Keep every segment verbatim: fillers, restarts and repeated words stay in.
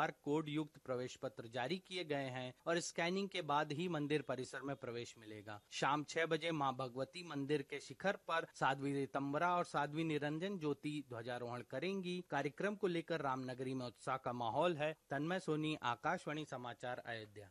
R code युक्त प्रवेश पत्र जारी किए गए हैं और स्कैनिंग के बाद ही मंदिर परिसर में प्रवेश मिलेगा। शाम छह बजे मां भगवती मंदिर के शिखर पर साध्वी ऋतंबरा और साध्वी निरंजन ज्योति ध्वजारोहण करेंगी। कार्यक्रम को लेकर रामनगरी में उत्साह का माहौल है। तन्मय सोनी, आकाशवाणी समाचार, अयोध्या।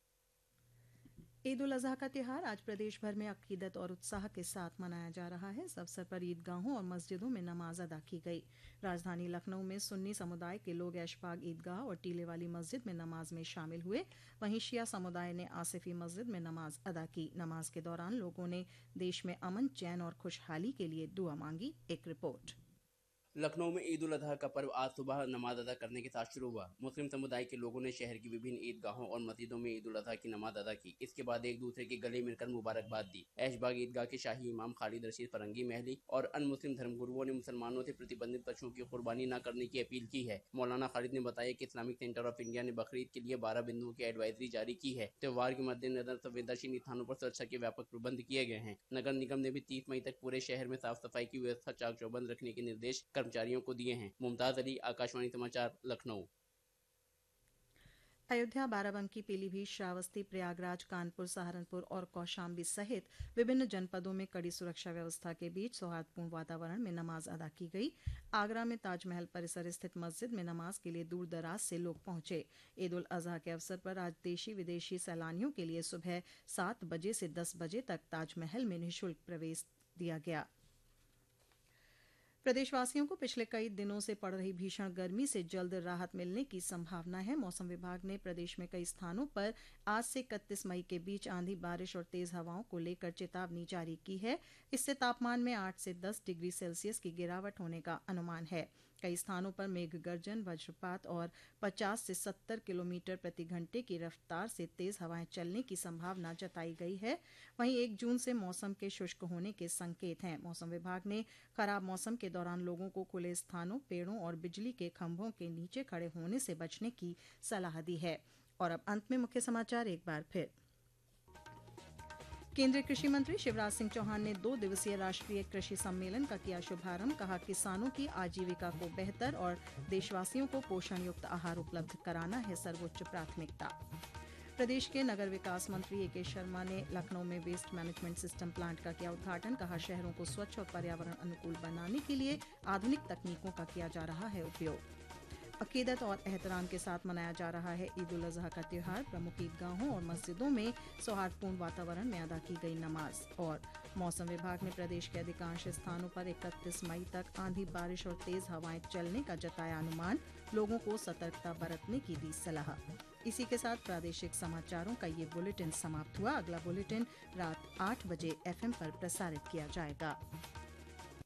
ईद उल अजहा का त्योहार आज प्रदेश भर में अकीदत और उत्साह के साथ मनाया जा रहा है। इस अवसर पर ईदगाहों और मस्जिदों में नमाज अदा की गई। राजधानी लखनऊ में सुन्नी समुदाय के लोग ऐशबाग ईदगाह और टीले वाली मस्जिद में नमाज में शामिल हुए। वहीं शिया समुदाय ने आसिफी मस्जिद में नमाज अदा की। नमाज के दौरान लोगों ने देश में अमन, चैन और खुशहाली के लिए दुआ मांगी। एक रिपोर्ट। लखनऊ में ईद उल अजहा का पर्व आज सुबह नमाज अदा करने के साथ शुरू हुआ। मुस्लिम समुदाय के लोगों ने शहर की विभिन्न ईदगाहों और मस्जिदों में ईद उल अजहा की नमाज अदा की। इसके बाद एक दूसरे के गले मिलकर मुबारकबाद दी। ऐशबाग ईदगाह के शाही इमाम खालिद रशीद फरंगी महली और अन्य मुस्लिम धर्मगुरुओं ने मुसलमानों से प्रतिबंधित पशुओं की कुर्बानी न करने की अपील की है। मौलाना खालिद ने बताया कि इस्लामिक सेंटर ऑफ इंडिया ने बकरीद के लिए बारह बिंदुओं की एडवाइजरी जारी की है। त्योहार के मद्देनजर संवेदनशील स्थानों पर सुरक्षा के व्यापक प्रबंध किए गए हैं। नगर निगम ने भी तीस मई तक पूरे शहर में साफ सफाई की व्यवस्था चाक चौबंद रखने के निर्देश कर्मचारियों को दिए हैं। मुमताज अली, आकाशवाणी समाचार, लखनऊ। अयोध्या, बाराबंकी, पीलीभीत, श्रावस्ती, प्रयागराज, कानपुर, सहारनपुर और कौशाम्बी सहित विभिन्न जनपदों में कड़ी सुरक्षा व्यवस्था के बीच सौहार्दपूर्ण वातावरण में नमाज अदा की गई। आगरा में ताजमहल परिसर स्थित मस्जिद में नमाज के लिए दूर दराज से लोग पहुंचे। ईद उल अजहा के अवसर पर आज देशी विदेशी सैलानियों के लिए सुबह सात बजे से दस बजे तक ताजमहल में निःशुल्क प्रवेश दिया गया। प्रदेशवासियों को पिछले कई दिनों से पड़ रही भीषण गर्मी से जल्द राहत मिलने की संभावना है। मौसम विभाग ने प्रदेश में कई स्थानों पर आज से इकतीस मई के बीच आंधी, बारिश और तेज हवाओं को लेकर चेतावनी जारी की है। इससे तापमान में आठ से दस डिग्री सेल्सियस की गिरावट होने का अनुमान है। कई स्थानों पर मेघ गर्जन, वज्रपात और पचास से सत्तर किलोमीटर प्रति घंटे की रफ्तार से तेज हवाएं चलने की संभावना जताई गई है। वहीं एक जून से मौसम के शुष्क होने के संकेत हैं। मौसम विभाग ने खराब मौसम के दौरान लोगों को खुले स्थानों, पेड़ों और बिजली के खंभों के नीचे खड़े होने से बचने की सलाह दी है। और अब अंत में मुख्य समाचार एक बार फिर। केंद्रीय कृषि मंत्री शिवराज सिंह चौहान ने दो दिवसीय राष्ट्रीय कृषि सम्मेलन का किया शुभारंभ। कहा, किसानों की आजीविका को बेहतर और देशवासियों को पोषण युक्त आहार उपलब्ध कराना है सर्वोच्च प्राथमिकता। प्रदेश के नगर विकास मंत्री ए के शर्मा ने लखनऊ में वेस्ट मैनेजमेंट सिस्टम प्लांट का किया उद्घाटन। कहा, शहरों को स्वच्छ और पर्यावरण अनुकूल बनाने के लिए आधुनिक तकनीकों का किया जा रहा है उपयोग। अकीदत और एहतराम के साथ मनाया जा रहा है ईद उल अजहा का त्योहार। प्रमुख ईदगाहों और मस्जिदों में सौहार्दपूर्ण वातावरण में अदा की गई नमाज। और मौसम विभाग ने प्रदेश के अधिकांश स्थानों पर इकतीस मई तक आंधी, बारिश और तेज हवाएं चलने का जताया अनुमान। लोगों को सतर्कता बरतने की दी सलाह। इसी के साथ प्रादेशिक समाचारों का ये बुलेटिन समाप्त हुआ। अगला बुलेटिन रात आठ बजे एफ एम पर प्रसारित किया जाएगा।